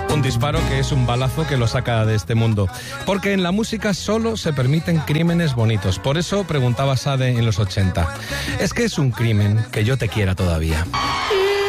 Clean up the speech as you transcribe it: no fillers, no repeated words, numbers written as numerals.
Un disparo que es un balazo que lo saca de este mundo. Porque en la música solo se permiten crímenes bonitos. Por eso preguntaba Sade en los 80. ¿Es que es un crimen que yo te quiera todavía?